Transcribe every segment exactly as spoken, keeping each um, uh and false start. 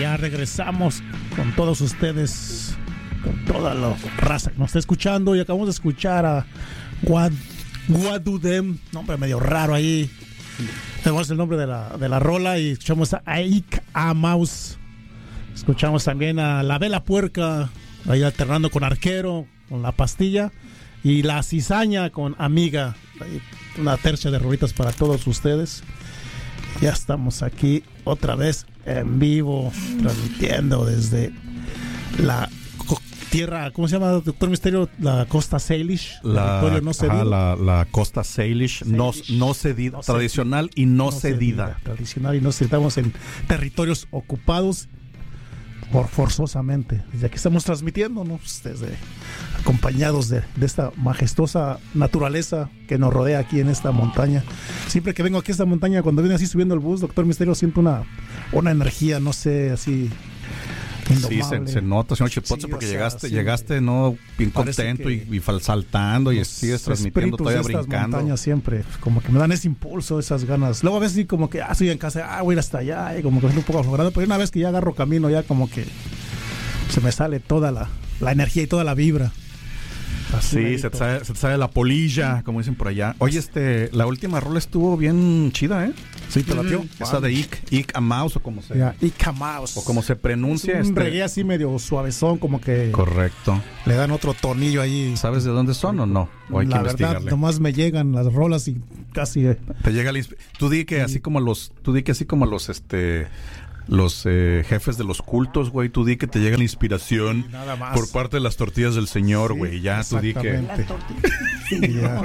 ya regresamos con todos ustedes, con toda la raza que nos está escuchando. Y acabamos de escuchar a What, What Do Them, nombre medio raro ahí. Tenemos el nombre de la, de la rola. Y escuchamos a Ik a Mouse. Escuchamos también a La Vela Puerca, ahí alternando con Arquero, con La Pastilla. Y La Cizaña con Amiga. Ahí una tercia de rolitas para todos ustedes. Ya estamos aquí otra vez en vivo, transmitiendo desde la co- tierra, ¿cómo se llama, Doctor Misterio? La Costa Salish, la, no ajá, la, la Costa Salish, no, no cedida, no tradicional cedida, y no, no cedida. cedida. Tradicional y no cedida. Estamos en territorios ocupados por forzosamente. Desde aquí estamos transmitiendo, ¿no? Pues desde acompañados de, de esta majestuosa naturaleza que nos rodea aquí en esta montaña. Siempre que vengo aquí a esta montaña, cuando viene así subiendo el bus, Doctor Misterio, siento una, una energía, no sé, así indomable. Sí, se, se nota, señor Chipotle, sí, porque sea, llegaste, sí, llegaste, no, bien contento y, y saltando y sigues transmitiendo, todavía brincando. Montañas siempre, como que me dan ese impulso, esas ganas. Luego a veces sí como que, ah, estoy en casa, ah, voy a ir hasta allá, y como que estoy un poco aflorado, pero una vez que ya agarro camino, ya como que se me sale toda la, la energía y toda la vibra. Así sí, se te, sale, se te sale la polilla, como dicen por allá. Oye, este, la última rola estuvo bien chida, ¿eh? Sí, te latió. Mm, esa de Ik, Ik a Mouse, o como se... Yeah, Ik a Mouse. O como se pronuncia. Es un este... reggae así medio suavezón, como que... Correcto. Le dan otro tornillo ahí. ¿Sabes de dónde son o no? O hay la que verdad, investigarle. nomás me llegan las rolas y casi... Eh. Te llega la insp... Tú di que sí. así como los... Tú di que así como los, este... Los eh, jefes de los cultos, güey, tú di que te llega la inspiración por parte de las tortillas del Señor, güey. Sí, ya, tú di que... Sí, ya.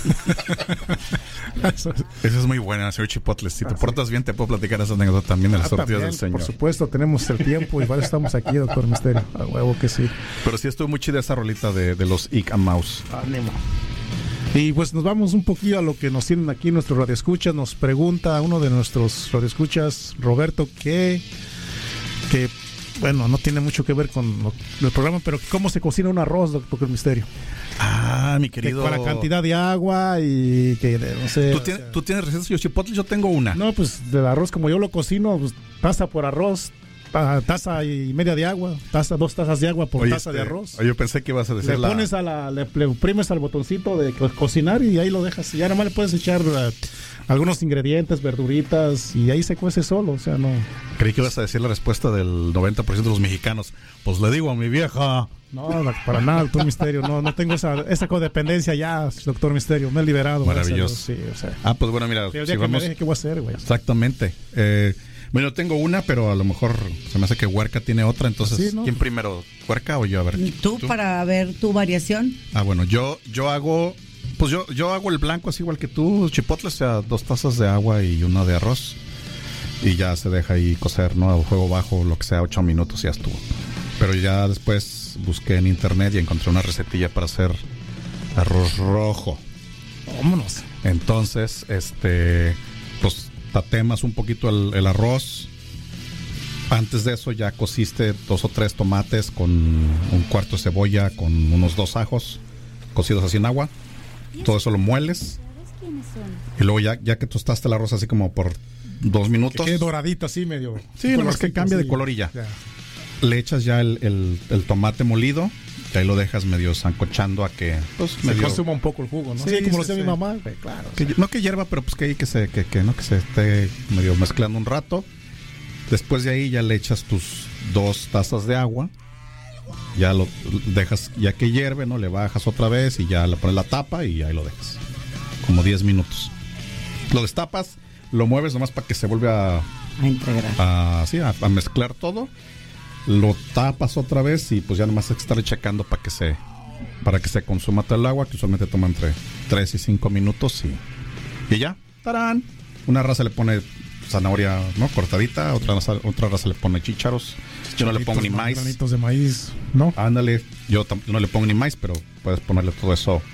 Esa es muy buena, señor Chipotle. Si te ah, portas sí. bien, te puedo platicar esa anécdota también de las ah, tortillas también, del Señor. Por supuesto, tenemos el tiempo, igual estamos aquí, Doctor Misterio. A huevo que sí. Pero sí estuvo muy chida esa rolita de, de los Ik a Mouse. Ánimo. Y pues nos vamos un poquito a lo que nos tienen aquí nuestros radioescuchas. Nos pregunta uno de nuestros radioescuchas, Roberto, que, que bueno, no tiene mucho que ver con lo, el programa, pero ¿cómo se cocina un arroz, Doctor Misterio? Ah, mi querido. Para la cantidad de agua y que no sé. ¿Tú, o sea, tienes, ¿Tú tienes recetas, yo Chipotle? Yo tengo una. No, pues del arroz como yo lo cocino, pues taza por arroz. Taza y media de agua, taza, dos tazas de agua por oye, taza este, de arroz. Yo pensé que ibas a decir le la... pones a la, le, le oprimes al botoncito de co- cocinar y ahí lo dejas. Y ya nada más le puedes echar uh, algunos ingredientes, verduritas y ahí se cuece solo, o sea, no. Creí que ibas a decir la respuesta del noventa por ciento de los mexicanos. Pues le digo a mi vieja. No, para nada, Doctor Misterio. No, no tengo esa, esa codependencia ya, Doctor Misterio. Me he liberado. Maravilloso. Sí, o sea, ah, pues bueno, mira. Si que vamos... me deje, ¿qué voy a hacer, güey? Exactamente. Eh... Bueno, tengo una, pero a lo mejor se me hace que Huerca tiene otra, entonces, ¿sí, no? ¿Quién primero? ¿Huerca o yo? A ver. ¿Tú, ¿Tú para ver tu variación? Ah, bueno, yo yo hago, pues yo yo hago el blanco así igual que tú, Chipotle, o sea, dos tazas de agua y una de arroz. Y ya se deja ahí cocer, ¿no? A fuego bajo, lo que sea, ocho minutos y ya estuvo. Pero ya después busqué en internet y encontré una recetilla para hacer arroz rojo. Vámonos. Entonces, este, pues... tatemas un poquito el, el arroz. Antes de eso ya cociste dos o tres tomates con un cuarto de cebolla, con unos dos ajos cocidos así en agua. Todo eso lo mueles. Y luego ya, ya que tostaste el arroz así como por dos minutos. Que quede doradito así medio. Sí, nomás que cambia de color y ya. ya. Le echas ya el, el, el tomate molido. Y ahí lo dejas medio zancochando a que pues, se medio... consuma un poco el jugo, ¿no? Sí, sí como sí, lo hacía sí. mi mamá, pues, claro. Que, no que hierva, pero pues que, que, se, que, que, ¿no? que se esté medio mezclando un rato. Después de ahí ya le echas tus dos tazas de agua. Ya lo dejas, ya que hierve, ¿no? Le bajas otra vez y ya le pones la tapa y ahí lo dejas. Como diez minutos. Lo destapas, lo mueves nomás para que se vuelva a... A integrar. A, sí, a, a mezclar todo. Lo tapas otra vez y pues ya nomás hay que estar checando para que se... para que se consuma todo el agua, que usualmente toma entre tres y cinco minutos y, y ya, ¡tarán! Una raza le pone zanahoria, ¿no? Cortadita, otra raza, otra raza le pone chícharos. Yo no le pongo ni maíz. Granitos de maíz, ¿no? Ándale, yo, tam- yo no le pongo ni maíz, pero puedes ponerle todo eso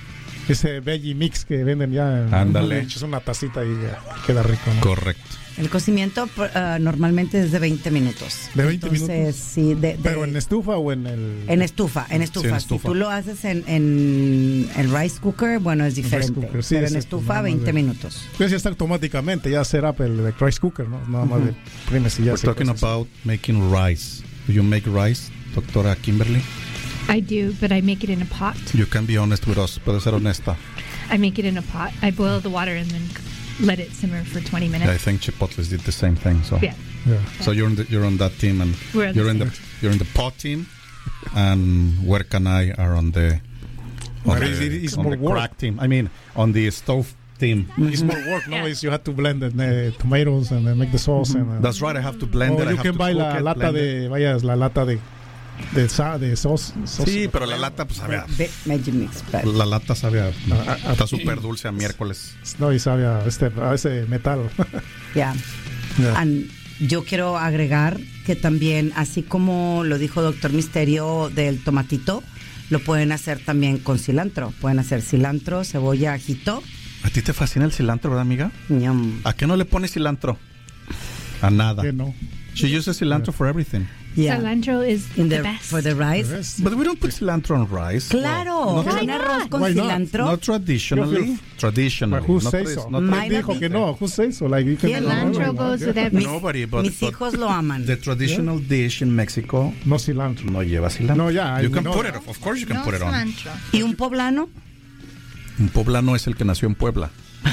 ese veggie mix que venden ya. Ándale. Es una tacita y ya queda rico, ¿no? Correcto. El cocimiento uh, normalmente es de veinte minutos. ¿De veinte Entonces, minutos? Sí, de, de, ¿Pero en estufa o en el...? En estufa, en estufa. Sí, en estufa. Si tú lo haces en, en el rice cooker, bueno, es diferente. cooker, sí, pero es en esto, estufa, nada más veinte de- minutos. Pues ya está automáticamente, ya set up el, el rice cooker, ¿no? Nada más de primes y ya We're se talking cose. about making rice. Do you make rice, doctora Kimberly? I do, but I make it in a pot. You can be honest with us. Puede ser honesta. I make it in a pot. I boil the water and then let it simmer for twenty minutes. I think Chipotles did the same thing. So, Yeah. Yeah. so you're on the, you're on that team, and We're on the you're in same. the you're in the pot team, and Where Can I are on the on But the, it- it's on more the work. crack team. I mean, on the stove team. It's more work, no? Yeah. Is you have to blend the uh, tomatoes and then make the sauce. and, uh, That's right. I have to blend or it. I you have can to buy cook la it, lata blend it. de, vayas, la lata de de, sa, de sauce. sauce. Sí, pero la lata, pues sabe a, Ve- Magic Mix. but- la lata sabe a, Ah, ah, está súper dulce a miércoles. No, y sabe a, este, a ese metal. Ya. Yeah. And yo quiero agregar que también, así como lo dijo Doctor Misterio del tomatito, lo pueden hacer también con cilantro. Pueden hacer cilantro, cebolla, ajito. ¿A ti te fascina el cilantro, verdad, amiga? Ñam. ¿A qué no le pones cilantro? A nada. Que no. She uses cilantro for everything. Yeah. Cilantro is In the the, best. for the rice. The rest. But we don't put cilantro on rice. Claro, No, un arroz con Why not? cilantro. not traditionally. Traditionally. But who not says tradi- so? not My- Él dijo que no. Who says so? Like, you can- Cilantro no, goes yeah. with everything. Mis, Nobody, but- mis but hijos lo aman. The traditional dish in Mexico No cilantro. no lleva cilantro. No, ya, You I can know put that. it, of course you can No put it on. cilantro. ¿Y un poblano? Un poblano es el que nació en Puebla.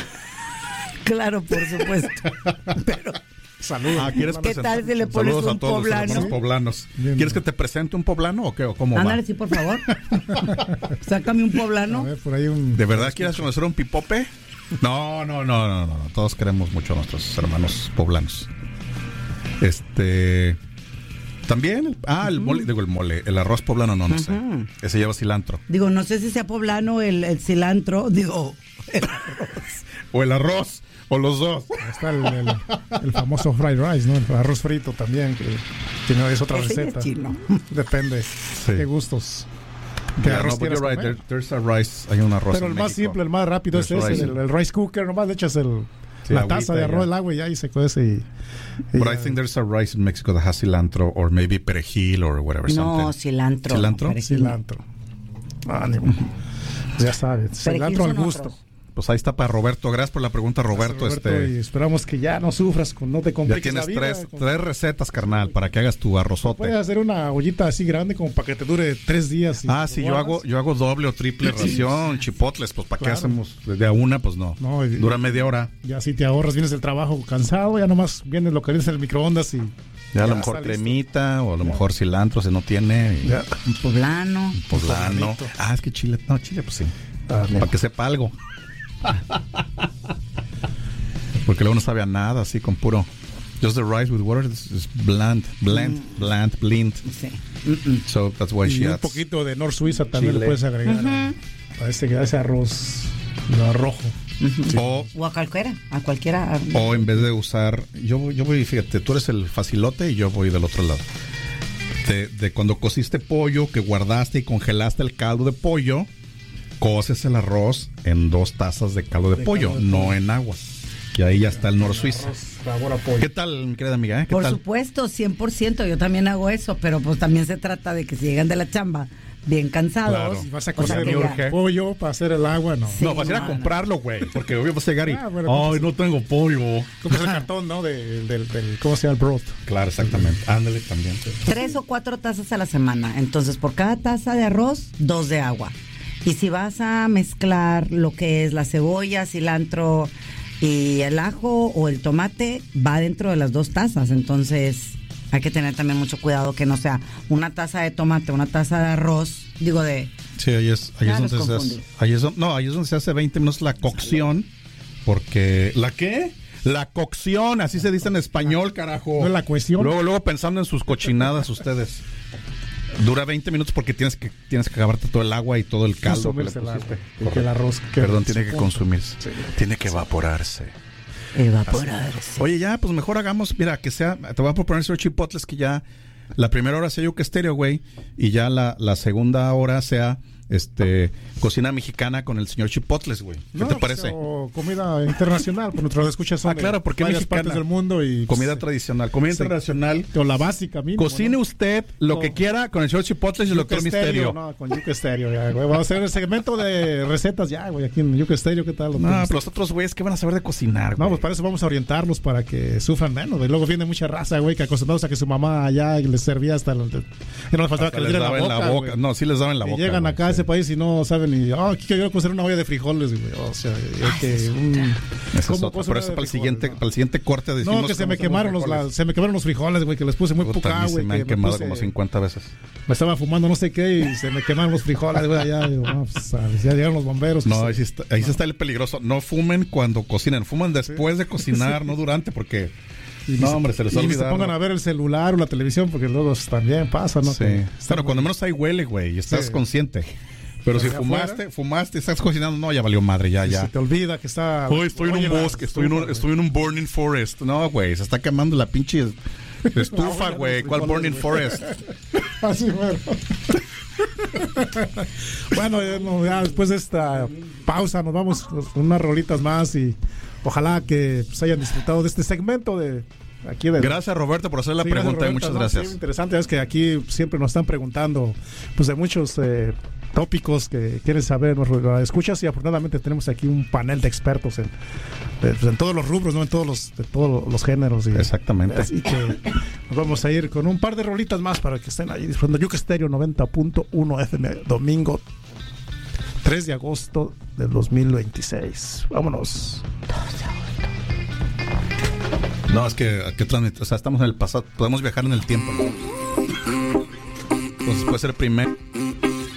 Claro, por supuesto. Pero Saludos. Ah, ¿quieres ¿Qué presentar? tal si le pones Saludos un a todos los poblano? hermanos poblanos. Bien, ¿Quieres bien. que te presente un poblano o qué? ¿O cómo va? ándale, sí, por favor. Sácame un A poblano. ver, por ahí un... ¿De verdad quieres conocer un pipope? No, no, no, no, no, no. Todos queremos mucho a nuestros hermanos poblanos. Este. También, el- ah, el mole, digo el mole, el arroz poblano, no, no sé. Ujú. Ese lleva cilantro. Digo, no sé si sea poblano el, el cilantro. Digo, el arroz. O el arroz, o los dos. Está el, el, el famoso fried rice, ¿no? El arroz frito también, que tiene, es otra Ese ya es receta. chino. Depende qué gustos. ¿Qué Yeah, arroz no, but quieras you're right. comer? There- there's a rice, hay un arroz. Pero en el más México. simple, el más rápido es There's ese, rice. el, el rice cooker. Nomás le echas el, Sí, la agüita taza de y arroz, ya. el agua y ya y se cuece y, y But ya. I think there's a rice in Mexico that has cilantro or maybe perejil or whatever No, something. cilantro. ¿Cilantro? no, perejil. cilantro. Ánimo. Ya sabes, Perejil cilantro al son gusto. otros. Pues ahí está para Roberto. Gracias por la pregunta, Roberto. este Y esperamos que ya no sufras, con, no te Ya compliques tienes la vida. tres, con- tres recetas, carnal, para que hagas tu arrozote. Puedes hacer una ollita así grande como para que te dure tres días. y Ah, lo sí, yo guardas. hago, yo hago doble o triple ración, chipotles, pues ¿para Claro. qué hacemos? De a una, pues no. No, y- Dura media hora. Ya si te ahorras, vienes del trabajo cansado, ya nomás vienes lo que vienes en el microondas y Ya a lo Ya mejor está listo. cremita o a lo mejor cilantro si no tiene. y ya. Un poblano. Poblano. poblanito. Ah, es que chile, no, chile pues sí. Ah, Para que sepa algo. Porque luego no sabe a nada así con puro. Just the rice with water is, is bland, bland, bland, blind. Sí. Mm-mm. So that's why y she un adds. poquito de North Suiza también Chile. le puedes agregar a, a ese, a ese arroz lo rojo. O O a cualquiera, a cualquiera. O en vez de usar, yo, yo voy, fíjate, tú eres el facilote y yo voy del otro lado. De, de cuando cociste pollo, que guardaste y congelaste el caldo de pollo, coces el arroz en dos tazas de caldo de, De pollo, caldo de no pollo. en agua. Y ahí ya está el Nor Suiza. Arroz, sabor a pollo. ¿Qué tal, mi querida amiga? eh? ¿Qué Por tal? supuesto, cien por ciento. Yo también hago eso, pero pues también se trata de que si llegan de la chamba bien cansados. Claro. Si vas a o sea, cocer que ya- urge. pollo para hacer el agua, no. Sí. No, vas a ir a no, no. comprarlo, güey. Porque obvio vas a llegar y. Ah, bueno, Ay, no tengo pollo. Como es el cartón, ¿no? De- del, del, ¿cómo se llama? El broth. Claro, exactamente. Ándale también. Tres o cuatro tazas a la semana. Entonces, por cada taza de arroz, dos de agua. Y si vas a mezclar lo que es la cebolla, cilantro y el ajo o el tomate, va dentro de las dos tazas. Entonces, hay que tener también mucho cuidado que no sea una taza de tomate, una taza de arroz, digo de... Sí, ahí es, ahí Ya es los donde se hace, confundí. ahí es don- no, ahí es donde se hace veinte minutos la cocción, porque ¿la qué? La cocción, así se dice en español, carajo. No es la cuestión. Luego, luego pensando en sus cochinadas ustedes. Dura veinte minutos porque tienes que tienes que acabarte todo el agua y todo el caldo que le Consumirse el agua. pusiste. Y que el arroz que Perdón, tiene que su- consumirse. Sí. Tiene que evaporarse. Evaporarse. Oye, ya, pues mejor hagamos, mira, que sea, te voy a proponer esos chipotles que ya la primera hora sea yuca estéreo, güey, y ya la, la segunda hora sea este cocina mexicana con el señor Chipotles, güey. ¿Qué No, te pues, parece? o comida internacional, por nuestros escuchas son Ah, claro, porque de varias mexicana. partes del mundo y Comida pues, tradicional, comida sí. internacional. o la básica, mínimo, Cocine ¿no? usted lo No. que quiera con el señor Chipotles y el Yuca doctor Estéreo, Misterio. No, con Yuca Estéreo, ya, güey. Vamos a hacer el segmento de recetas ya, güey, aquí en Yuca Estéreo, ¿qué tal? No, doctor? pero los otros güeyes, ¿qué van a saber de cocinar, No, güey? pues para eso vamos a orientarlos para que sufran menos. Y luego viene mucha raza, güey, que acostumbrados a que su mamá allá les servía hasta... el- y no les faltaba Hasta que les les diera daba en la boca. güey. No, sí les daba en la Y boca. llegan güey, acá a sí. ese país y no saben ni... Oh, aquí quiero cocer una olla de frijoles, güey. O sea, hay que... Un, Esa es ¿cómo otra, cocer pero una eso olla para de el siguiente, frijoles, para el siguiente corte no? decimos No, que se cómo me hacemos quemaron los, frijoles. la- se me quemaron los frijoles, güey, que les puse muy Puta, a poca, mí se güey. me han que quemado puse- como cincuenta veces. Me estaba fumando no sé qué y se me quemaron los frijoles, güey, allá. Digo, no, pues, sabes, ya llegaron los bomberos. No, pues, ahí sí está, ahí sí está el peligroso. No fumen cuando cocinen, fuman después de cocinar, no durante, porque y ni no, se- hombre, se les y va a ni se olvidar. pongan a ver el celular o la televisión, porque luego también pasa, ¿no? Sí. Que están Pero muy- cuando menos ahí huele, güey, y estás Sí. consciente. Pero si allá fumaste, afuera. fumaste, estás cocinando, no, ya valió madre, ya, y ya. se te olvida que está... Hoy estoy en Oye, un la bosque, estoy en un, estufa, estoy en un burning forest. No, güey, se está quemando la pinche estufa, No, güey. los ¿Cuál frijoles, burning güey. forest? Así, bueno. Bueno, ya, no, ya después de esta pausa nos vamos con unas rolitas más y ojalá que pues, hayan disfrutado de este segmento de aquí de Gracias, Roberto, por hacer la Sí, pregunta gracias, y muchas Roberta, ¿no? gracias. Sí, interesante es que aquí siempre nos están preguntando pues de muchos eh, tópicos que quieren saber, nos escuchas y afortunadamente tenemos aquí un panel de expertos en, de- pues, en todos los rubros, no en todos los de todos los géneros. Y, Exactamente. Así que nos vamos a ir con un par de rolitas más para que estén ahí disfrutando. Yuca Estéreo noventa punto uno F M, domingo tres de agosto del dos mil veintiséis. Vámonos. No, es que, que transmit- o sea, estamos en el pasado, podemos viajar en el tiempo, ¿no? Entonces puede ser primero.